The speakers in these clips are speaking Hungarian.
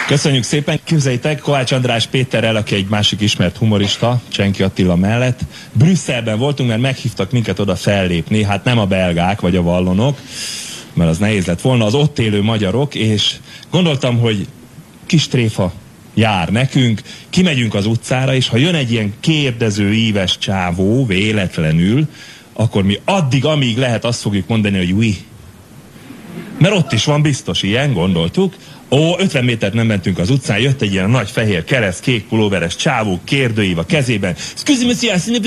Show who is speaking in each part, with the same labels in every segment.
Speaker 1: Köszönjük szépen, képzeljétek, Kovács András Péterrel, aki egy másik ismert humorista, Csenki Attila mellett, Brüsszelben voltunk, mert meghívtak minket oda fellépni, hát nem a belgák vagy a vallonok, mert az nehéz lett volna, az ott élő magyarok, és gondoltam, hogy kis tréfa jár nekünk, kimegyünk az utcára, és ha jön egy ilyen kérdező íves csávó véletlenül, akkor mi addig, amíg lehet, azt fogjuk mondani, hogy oui. Mert ott is van biztos ilyen, gondoltuk. 50 métert nem mentünk az utcán, jött egy ilyen nagy fehér kereszt, kék pulóveres csávó, kérdőív a kezében. Excuse me,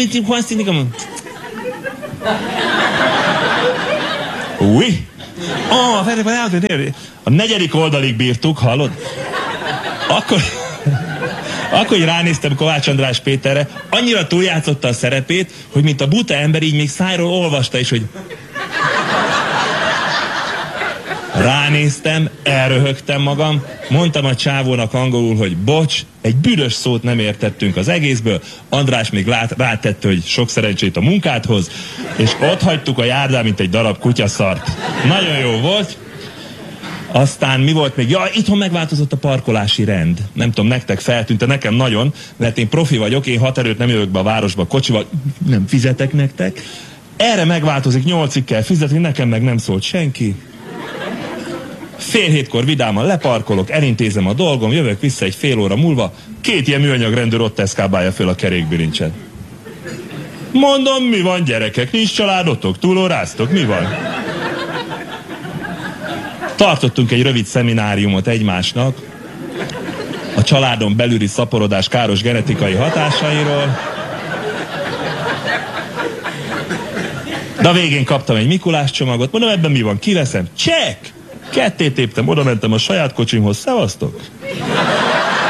Speaker 1: oui. A 4. oldalig bírtuk, hallod? Akkor így ránéztem Kovács András Péterre, annyira túljátszotta a szerepét, hogy mint a buta ember így még szájról olvasta is, hogy... Ránéztem, elröhögtem magam, mondtam a csávónak angolul, hogy bocs, egy büdös szót nem értettünk az egészből, András még rátette, hogy sok szerencsét a munkádhoz, és ott hagytuk a járdán, mint egy darab kutyaszart. Nagyon jó volt. Aztán mi volt még? Ja, itthon megváltozott a parkolási rend. Nem tudom, nektek feltűnt, nekem nagyon, mert én profi vagyok, én 6 erőt nem jövök be a városba kocsival, nem fizetek nektek. Erre megváltozik, 8-ig kell fizetni, nekem meg nem szólt senki. 6:30 vidáman leparkolok, elintézem a dolgom, jövök vissza egy fél óra múlva, 2 ilyen műanyag rendőr ott eszkábálja föl a kerékbilincset. Mondom, mi van gyerekek, nincs családotok, túlóráztok, mi van? Tartottunk egy rövid szemináriumot egymásnak, a családon belüli szaporodás káros genetikai hatásairól, de a végén kaptam egy Mikulás csomagot, mondom, ebben mi van, kiveszem, csekk! 2 téptem, oda mentem a saját kocsimhoz, szevasztok!